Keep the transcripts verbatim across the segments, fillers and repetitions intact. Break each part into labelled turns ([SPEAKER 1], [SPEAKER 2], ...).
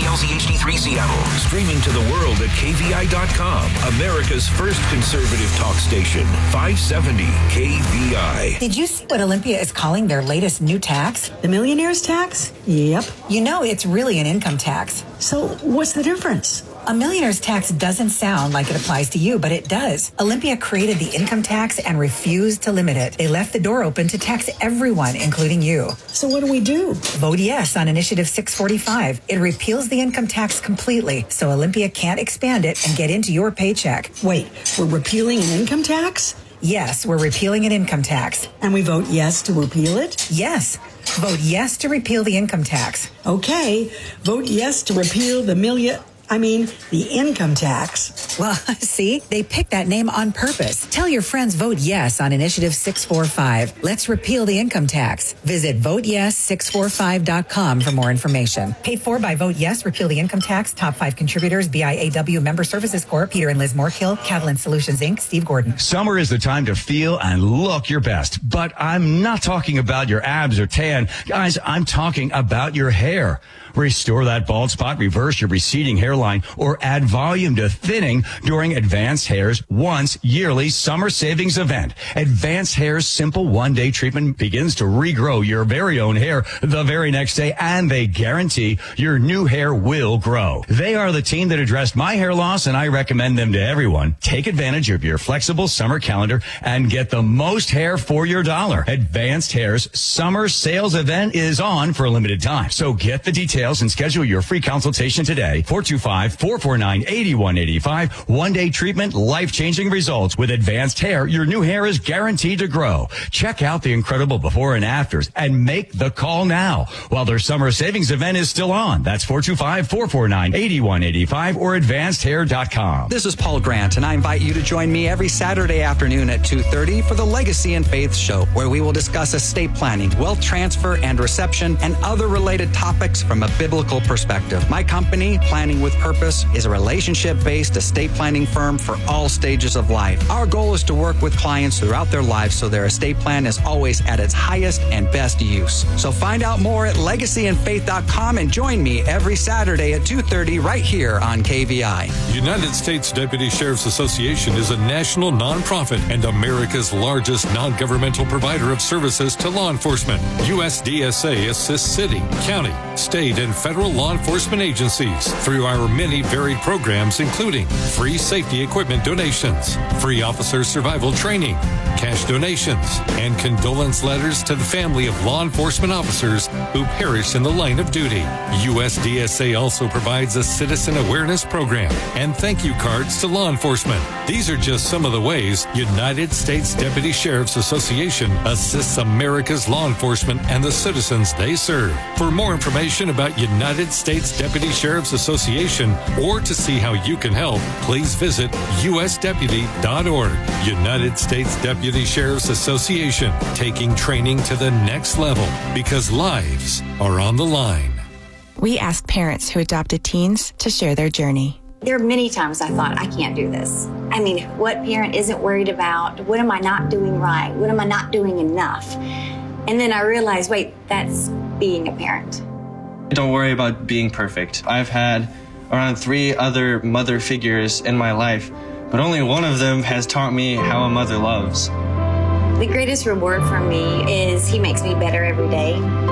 [SPEAKER 1] L Z H D three Seattle. Streaming to the world at K V I dot com. America's first conservative talk station. five seventy K V I.
[SPEAKER 2] Did you see what Olympia is calling their latest new tax?
[SPEAKER 3] The millionaire's tax? Yep.
[SPEAKER 2] You know, it's really an income tax.
[SPEAKER 3] So what's the difference?
[SPEAKER 2] A millionaire's tax doesn't sound like it applies to you, but it does. Olympia created the income tax and refused to limit it. They left the door open to tax everyone, including you.
[SPEAKER 3] So what do we do?
[SPEAKER 2] Vote yes on Initiative six forty-five. It repeals the income tax completely, so Olympia can't expand it and get into your paycheck.
[SPEAKER 3] Wait, we're repealing an income tax?
[SPEAKER 2] Yes, we're repealing an income tax.
[SPEAKER 3] And we vote yes to repeal it?
[SPEAKER 2] Yes. Vote yes to repeal the income tax.
[SPEAKER 3] Okay. Vote yes to repeal the million... I mean, the income tax.
[SPEAKER 2] Well, see, they picked that name on purpose. Tell your friends vote yes on Initiative six forty-five. Let's repeal the income tax. Visit vote yes six forty-five dot com for more information. Paid for by Vote Yes, Repeal the Income Tax. Top five contributors, B I A W Member Services Corp, Peter and Liz Moorkill, Catalan Solutions, Incorporated, Steve Gordon.
[SPEAKER 4] Summer is the time to feel and look your best. But I'm not talking about your abs or tan. Guys, I'm talking about your hair. Restore that bald spot, reverse your receding hairline, or add volume to thinning during Advanced Hair's once yearly summer savings event. Advanced Hair's simple one-day treatment begins to regrow your very own hair the very next day, and they guarantee your new hair will grow. They are the team that addressed my hair loss, and I recommend them to everyone. Take advantage of your flexible summer calendar and get the most hair for your dollar. Advanced Hair's summer sales event is on for a limited time, so get the details and schedule your free consultation today. four two five, four four nine, eight one eight five. One-day treatment, life-changing results. With Advanced Hair, your new hair is guaranteed to grow. Check out the incredible before and afters and make the call now while their summer savings event is still on. That's four two five, four four nine, eight one eight five or advanced hair dot com.
[SPEAKER 5] This is Paul Grant, and I invite you to join me every Saturday afternoon at two thirty for the Legacy and Faith Show, where we will discuss estate planning, wealth transfer and reception, and other related topics from a biblical perspective. My company, Planning with Purpose, is a relationship-based estate planning firm for all stages of life. Our goal is to work with clients throughout their lives so their estate plan is always at its highest and best use. So find out more at legacy and faith dot com and join me every Saturday at two thirty right here on K V I.
[SPEAKER 6] United States Deputy Sheriff's Association is a national nonprofit and America's largest non-governmental provider of services to law enforcement. U S D S A assists city, county, state, and federal law enforcement agencies through our many varied programs, including free safety equipment donations, free officer survival training, cash donations, and condolence letters to the family of law enforcement officers who perished in the line of duty. U S D S A also provides a citizen awareness program and thank you cards to law enforcement. These are just some of the ways United States Deputy Sheriff's Association assists America's law enforcement and the citizens they serve. For more information about United States Deputy Sheriff's Association or to see how you can help, please visit U S deputy dot org. United States Deputy Sheriff's Association, taking training to the next level because lives are on the line.
[SPEAKER 7] We asked parents who adopted teens to share their journey.
[SPEAKER 8] There are many times I thought, I can't do this. I mean, what parent isn't worried about? What am I not doing right? What am I not doing enough? And then I realized, wait, that's being a parent.
[SPEAKER 9] Don't worry about being perfect. I've had around three other mother figures in my life, but only one of them has taught me how a mother loves.
[SPEAKER 8] The greatest reward for me is he makes me better every day.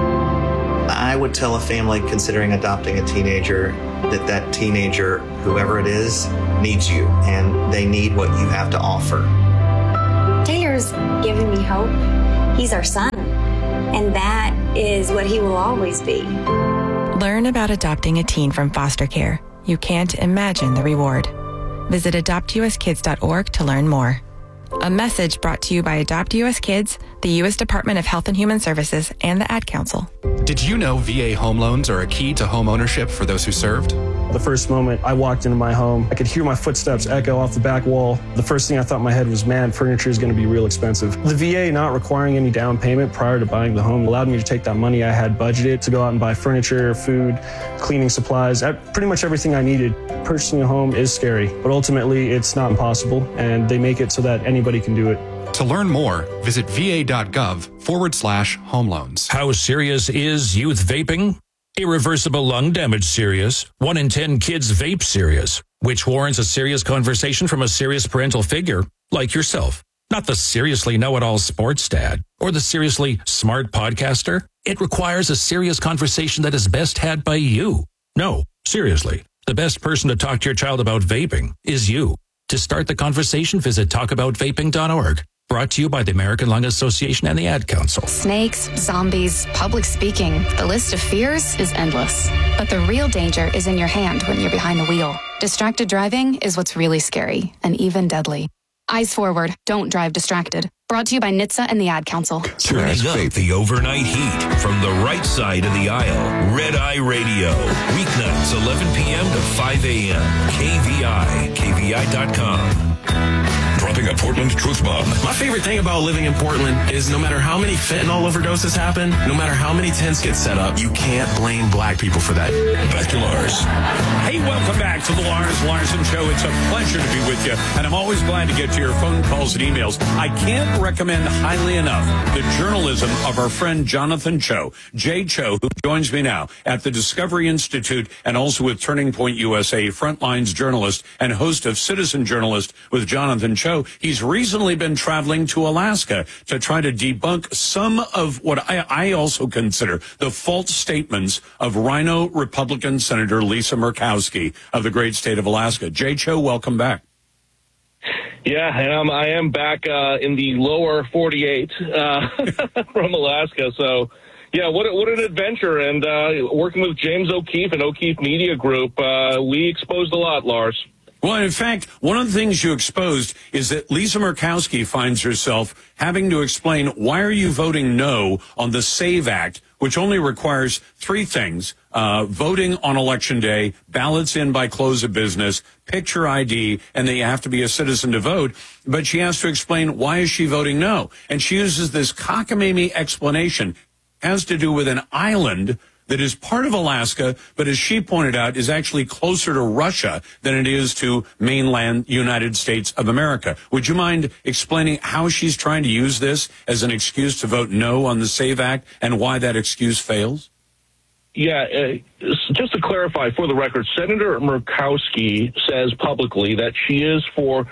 [SPEAKER 10] I would tell a family considering adopting a teenager that that teenager, whoever it is, needs you, and they need what you have to offer.
[SPEAKER 8] Taylor's given me hope. He's our son, and that is what he will always be.
[SPEAKER 7] Learn about adopting a teen from foster care. You can't imagine the reward. Visit adopt u s kids dot org to learn more. A message brought to you by Adopt U S Kids, the U S Department of Health and Human Services, and the Ad Council.
[SPEAKER 11] Did you know V A home loans are a key to home ownership for those who served?
[SPEAKER 12] The first moment I walked into my home, I could hear my footsteps echo off the back wall. The first thing I thought in my head was, man, furniture is going to be real expensive. The V A not requiring any down payment prior to buying the home allowed me to take that money I had budgeted to go out and buy furniture, food, cleaning supplies, pretty much everything I needed. Purchasing a home is scary, but ultimately it's not impossible, and they make it so that anybody can do it.
[SPEAKER 11] To learn more, visit va dot gov forward slash home loans.
[SPEAKER 1] How serious is youth vaping?
[SPEAKER 13] Irreversible lung damage serious. One in ten kids vape serious, which warrants a serious conversation from a serious parental figure like yourself. Not the seriously know-it-all sports dad or the seriously smart podcaster. It requires a serious conversation that is best had by you. No, seriously, the best person to talk to your child about vaping is you. To start the conversation, visit talk about vaping dot org. Brought to you by the American Lung Association and the Ad Council.
[SPEAKER 14] Snakes, zombies, public speaking. The list of fears is endless. But the real danger is in your hand when you're behind the wheel. Distracted driving is what's really scary and even deadly. Eyes forward. Don't drive distracted. Brought to you by N H T S A and the Ad Council.
[SPEAKER 1] Turning up the overnight heat from the right side of the aisle. Red Eye Radio. Weeknights, eleven p.m. to five a.m. K V I. K V I dot com. Dropping a Portland truth bomb.
[SPEAKER 15] My favorite thing about living in Portland is no matter how many fentanyl overdoses happen, no matter how many tents get set up, you can't blame black people for that.
[SPEAKER 1] Back to Lars.
[SPEAKER 16] Hey, welcome back to the Lars Larson Show. It's a pleasure to be with you, and I'm always glad to get to your phone calls and emails. I can't recommend highly enough the journalism of our friend Jonathan Cho, Jay Cho, who joins me now at the Discovery Institute and also with Turning Point U S A, frontlines journalist and host of Citizen Journalist with Jonathan Cho. He's recently been traveling to Alaska to try to debunk some of what I, I also consider the false statements of Rhino Republican Senator Lisa Murkowski of the great state of Alaska. Jay Cho, welcome back.
[SPEAKER 17] Yeah, and I'm, I am back uh, in the lower forty-eight uh, from Alaska. So, yeah, what what an adventure. And uh, working with James O'Keefe and O'Keefe Media Group, uh, we exposed a lot, Lars.
[SPEAKER 16] Well, in fact, one of the things you exposed is that Lisa Murkowski finds herself having to explain, why are you voting no on the SAVE Act, which only requires three things: uh, voting on Election Day, ballots in by close of business, picture I D, and that you have to be a citizen to vote. But she has to explain, why is she voting no? And she uses this cockamamie explanation. It has to do with an island that is part of Alaska, but as she pointed out, is actually closer to Russia than it is to mainland United States of America. Would you mind explaining how she's trying to use this as an excuse to vote no on the SAVE Act and why that excuse fails?
[SPEAKER 17] Yeah, uh, just to clarify for the record, Senator Murkowski says publicly that she is for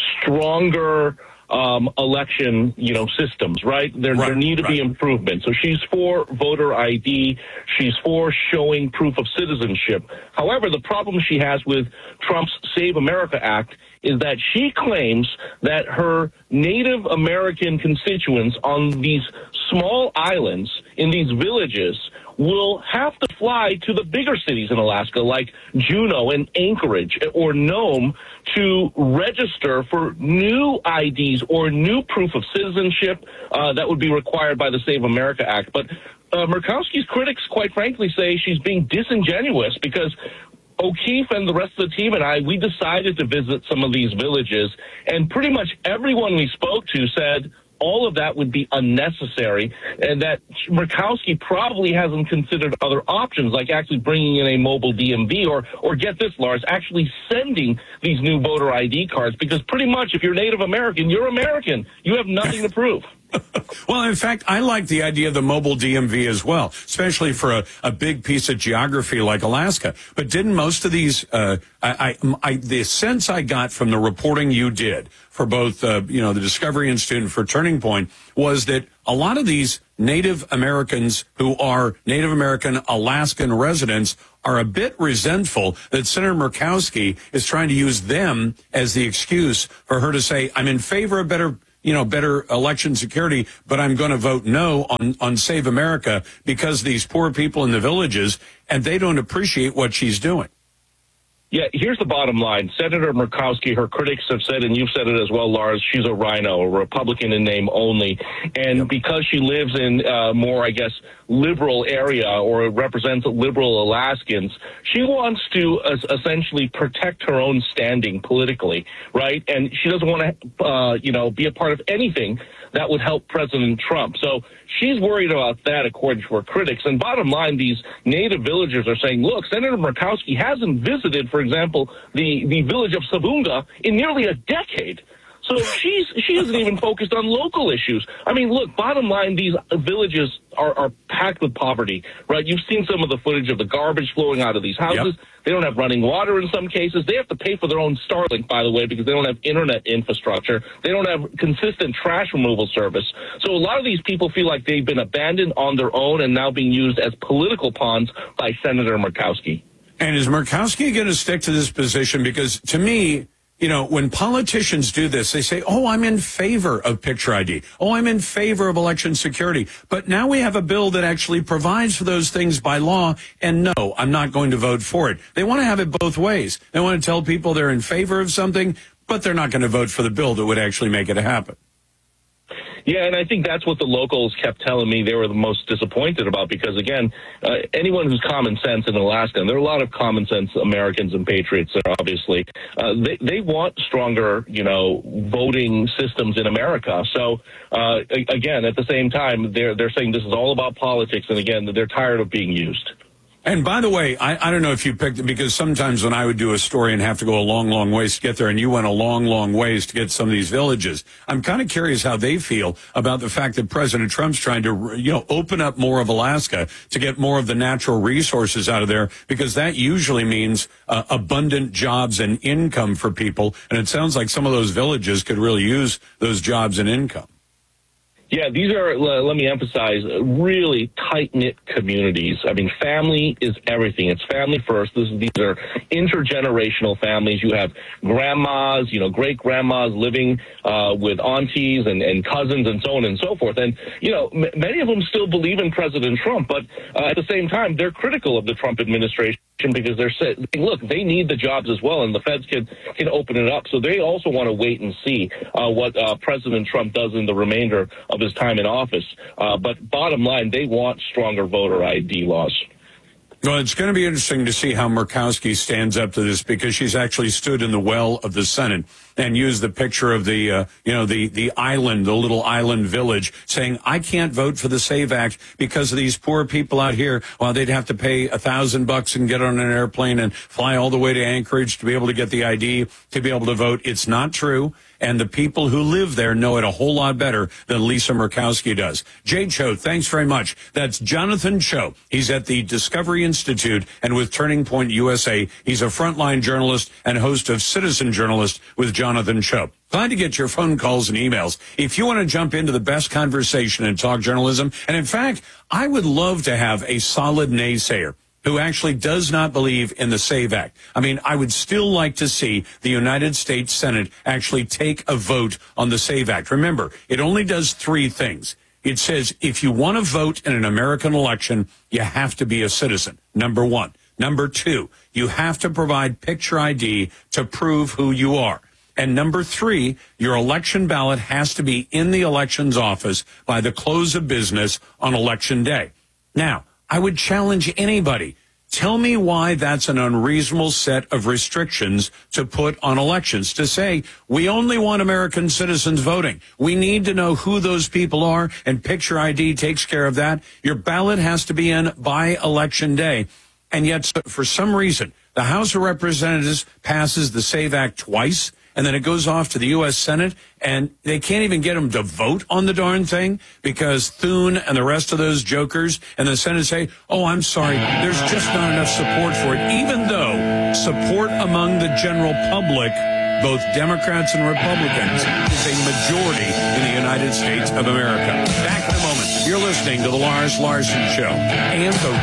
[SPEAKER 17] stronger Um, election, you know, systems, right? There, right, there need to right. be improvements. So she's for voter I D. She's for showing proof of citizenship. However, the problem she has with Trump's Save America Act is that she claims that her Native American constituents on these small islands, in these villages, will have to fly to the bigger cities in Alaska, like Juneau and Anchorage or Nome, to register for new I Ds or new proof of citizenship uh, that would be required by the Save America Act. But uh, Murkowski's critics, quite frankly, say she's being disingenuous because O'Keefe and the rest of the team and I, we decided to visit some of these villages, and pretty much everyone we spoke to said all of that would be unnecessary, and that Murkowski probably hasn't considered other options, like actually bringing in a mobile D M V, or, or get this, Lars, actually sending these new voter I D cards, because pretty much if you're Native American, you're American. You have nothing to prove.
[SPEAKER 16] Well, in fact, I like the idea of the mobile D M V as well, especially for a, a big piece of geography like Alaska. But didn't most of these, uh, I, I, I, the sense I got from the reporting you did for both, uh, you know, the Discovery Institute and for Turning Point was that a lot of these Native Americans who are Native American Alaskan residents are a bit resentful that Senator Murkowski is trying to use them as the excuse for her to say, I'm in favor of better you know, better election security, but I'm going to vote no on, on Save America because these poor people in the villages, and they don't appreciate what she's doing.
[SPEAKER 17] Yeah, here's the bottom line. Senator Murkowski, her critics have said, and you've said it as well, Lars, she's a rhino, a Republican in name only. And yep. because she lives in a more, I guess, liberal area, or represents liberal Alaskans, she wants to uh, essentially protect her own standing politically, right? And she doesn't want to, uh, you know, be a part of anything that would help President Trump. So she's worried about that, according to her critics. And bottom line, these native villagers are saying, look, Senator Murkowski hasn't visited, for example, the, the village of Savunga in nearly a decade. So she's she isn't even focused on local issues. I mean, look, bottom line, these villages are, are packed with poverty, right? You've seen some of the footage of the garbage flowing out of these houses. Yep. They don't have running water in some cases. They have to pay for their own Starlink, by the way, because they don't have internet infrastructure. They don't have consistent trash removal service. So a lot of these people feel like they've been abandoned on their own and now being used as political pawns by Senator Murkowski.
[SPEAKER 16] And is Murkowski going to stick to this position? Because to me, you know, when politicians do this, they say, oh, I'm in favor of picture I D. Oh, I'm in favor of election security. But now we have a bill that actually provides for those things by law. And no, I'm not going to vote for it. They want to have it both ways. They want to tell people they're in favor of something, but they're not going to vote for the bill that would actually make it happen.
[SPEAKER 17] Yeah, and I think that's what the locals kept telling me they were the most disappointed about because, again, uh, anyone who's common sense in Alaska, and there are a lot of common sense Americans and patriots there, obviously, uh, they, they want stronger, you know, voting systems in America. So, uh, again, at the same time, they're, they're saying this is all about politics, and, again, they're tired of being used.
[SPEAKER 16] And by the way, I, I don't know if you picked it, because sometimes when I would do a story and have to go a long, long ways to get there, and you went a long, long ways to get some of these villages, I'm kind of curious how they feel about the fact that President Trump's trying to, you know, open up more of Alaska to get more of the natural resources out of there, because that usually means uh, abundant jobs and income for people. And it sounds like some of those villages could really use those jobs and income.
[SPEAKER 17] Yeah, these are, uh, let me emphasize, really tight-knit communities. I mean, family is everything. It's family first. This, these are intergenerational families. You have grandmas, you know, great-grandmas living uh, with aunties and, and cousins and so on and so forth. And, you know, m- many of them still believe in President Trump, but uh, at the same time, they're critical of the Trump administration because they're saying, look, they need the jobs as well, and the feds can, can open it up. So they also want to wait and see uh, what uh, President Trump does in the remainder of his time in office. Uh, but bottom line, they want stronger voter I D laws.
[SPEAKER 16] Well, it's going to be interesting to see how Murkowski stands up to this, because she's actually stood in the well of the Senate and used the picture of the, uh, you know, the, the island, the little island village, saying, I can't vote for the SAVE Act because of these poor people out here. Well, they'd have to pay a thousand bucks and get on an airplane and fly all the way to Anchorage to be able to get the I D to be able to vote. It's not true. And the people who live there know it a whole lot better than Lisa Murkowski does. Jay Cho, thanks very much. That's Jonathan Cho. He's at the Discovery Institute and with Turning Point U S A. He's a frontline journalist and host of Citizen Journalist with Jonathan Cho. Glad to get your phone calls and emails. If you want to jump into the best conversation and talk journalism, and in fact, I would love to have a solid naysayer who actually does not believe in the SAVE Act. I mean, I would still like to see the United States Senate actually take a vote on the SAVE Act. Remember, it only does three things. It says if you want to vote in an American election, you have to be a citizen, number one. Number two, you have to provide picture I D to prove who you are. And number three, your election ballot has to be in the elections office by the close of business on election day. Now, I would challenge anybody. Tell me why that's an unreasonable set of restrictions to put on elections, to say we only want American citizens voting. We need to know who those people are, and picture I D takes care of that. Your ballot has to be in by election day. And yet, for some reason, the House of Representatives passes the SAVE Act twice, and then it goes off to the U S Senate, and they can't even get them to vote on the darn thing because Thune and the rest of those jokers in the Senate say, oh, I'm sorry, there's just not enough support for it, even though support among the general public, both Democrats and Republicans, is a majority in the United States of America. Back in a moment. You're listening to the Lars Larson Show and the